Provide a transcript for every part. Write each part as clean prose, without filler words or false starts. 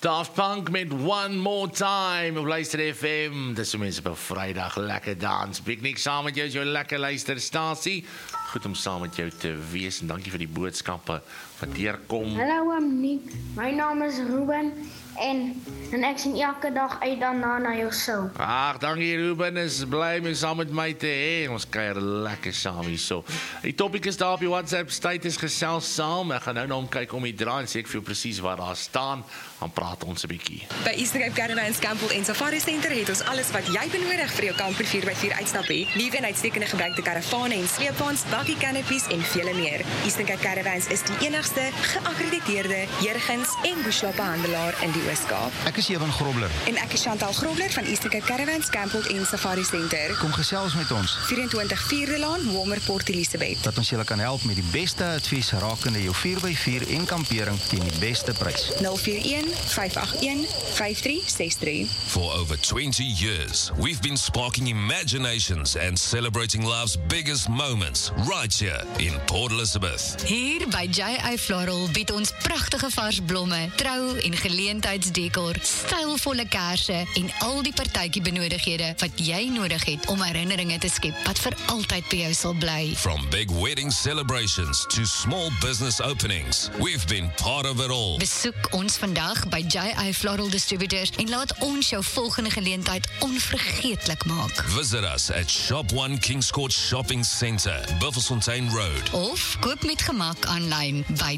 Daft Punk met One More Time op Luister FM. Dis so mense op 'n Vrydag lekker dans. Piknik saam met jou is jou lekker luisterstasie. Goed om saam met jou te wees en dankie vir die boodskappe wat deurkom. Hallo Nick, my naam is Ruben en ek sien elke dag uit daarna na jou show. Ag, dankie Ruben, is bly om saam met my te hê. Ons kuier lekker saam hierso. Die topik is daar op die WhatsApp status gesels saam. Ek gaan nou na hom kyk om die draai en sê ek vir jou presies waar daar staan. Dan praat ons 'n bietjie. By Eastern Cape Caravans Campbell en Safari Center het ons alles wat jy benodig vir jou kamper 4x4 uitstappie. Liewe en uitstekende gebruikte karavane en sleepwaens, bakkie canopies en vele meer. Eastern Cape Caravans is die enigste geakkrediteerde jurgens en bushloophandelaar in die Oos-Kaap. Ek is Ewan Grobler. En ek is Chantal Grobler van Eastern Cape Caravans Campbell en Safari Center. Kom gesels met ons. 24 Vierde Laan, Walmer, Port Elizabeth. Dat ons julle kan help met die beste advies rakende jou 4x4 en kampering teen die beste prys. 041-581-5363. For over 20 years, we've been sparking imaginations and celebrating life's biggest moments right here in Port Elizabeth. Hier by J.I. Floral bied ons pragtige vars blomme, trou- en geleentheidsdekor, stylvolle kersse en al die partytjie benodighede wat jy nodig het om herinneringe te skep wat vir altyd by jou sal bly. From big wedding celebrations to small business openings, we've been part of it all. Besoek ons vandag by J.I. Floral Distributors en laat ons jou volgende geleentheid onvergeetlik maak. Visit us at Shop 1 Kings Court Shopping Centre, Buffelsfontein Road. Of koop met gemak aanlyn by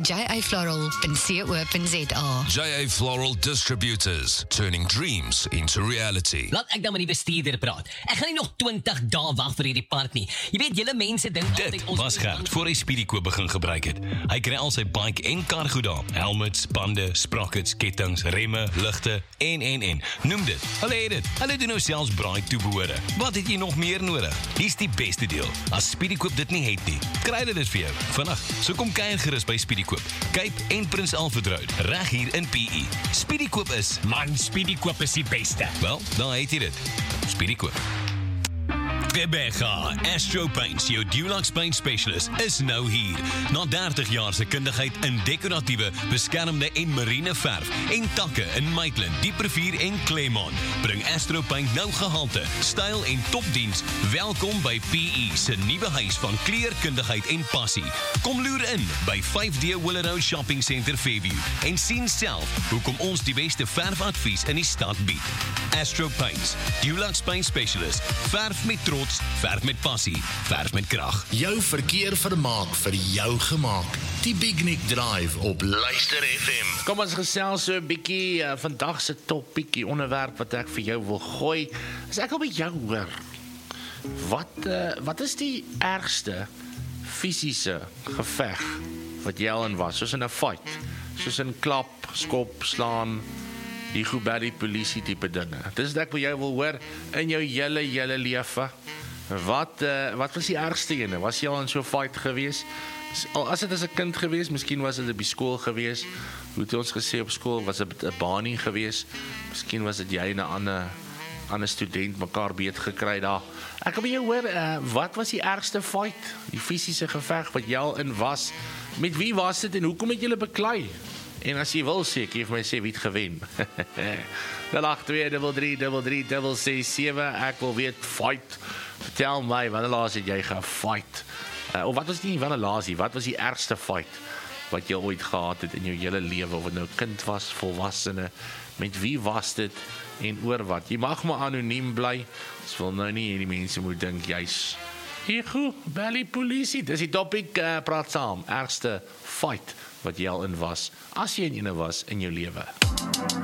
jifloral.co.za. J.A. Floral Distributors, turning dreams into reality. Laat ek dan met die bestuurder praat. Ek gaan nie nog 20 dae wag vir hierdie park nie. Jy weet, julle mense dink Dit was Gert voor hy Speedykoop begin gebruik het. Hy kry al sy bike en kar goed daar. Helmets, bande, sprockets, kettings, remme, ligte en. Noem dit. Hulle het dit. Hulle doen nou selfs braai toebehore. Wat het jy nog meer nodig? Hier's die beste deel. As Speedykoop dit nie het nie, kry hulle dit vir jou. Vandag, so kom kuier gerus by Speedykoop. Cape en Prins Alfred Road, reg hier in PE. Speedykoop is, Man, Speedykoop is die beste. wel, dan het jy dit. Speedykoop. Rebecca, Astro Paints, jou Dulux Paint Specialist, is nou hier. Na 30 jaar se kundigheid in decoratiewe, beskermde en marine verf en takke in Maitland, Dieprevier en Claremont, bring Astro Paint nou gehalte, styl en topdiens. Welkom by PE se nuwe huis van kleurkundigheid en passie. Kom loer in by 5D Willow Shopping Center Fairview en sien self hoekom ons die beste verfadvies in die stad bied. Astro Paints, Dulux Paint Specialist, verf met trots, verf met passie, verf met krag. Jou verkeer vermaak vir jou gemaak. Die Big Nick Drive op Luister FM. Kom ons gesels so 'n bietjie vandag se topiekie onderwerp wat ek vir jou wil gooi. As ek al by jou hoor. Wat is die ergste fisiese geveg wat jy al in was, soos in 'n fight, soos in klap, skop, slaan, die goed by die polisie tipe dinge. Dis wat ek vir jou wil hoor in jou hele lewe. Wat was die ergste ene? Was jy al in so 'n fight gewees? Al as dit as 'n kind gewees, miskien was dit op die skool gewees. Hoe het ons gesê op skool, was dit 'n banie gewees? Miskien was dit jy en 'n ander student mekaar beet gekry daar. Ek wil by jou hoor, wat was die ergste fight? Die fisiese geveg wat jy al in was? Met wie was dit en hoekom het julle beklei? En as jy wil sê, ek vir my sê wie het gewen. 082333367. Ek wil weet, fight. Vertel my, wanneer laas het jy gefight? Of wat was nie wanneer laas nie? Wat was die ergste fight wat jy ooit gehad het in jou hele lewe? Of het nou kind was, volwassene? Met wie was dit en oor wat? Jy mag maar anoniem bly. Ons wil nou nie hierdie mense moet dink jy's hier goed, bel die polisie. Dis die topic, praat saam. Ergste fight wat jy al in was, as jy in ene was in jou lewe.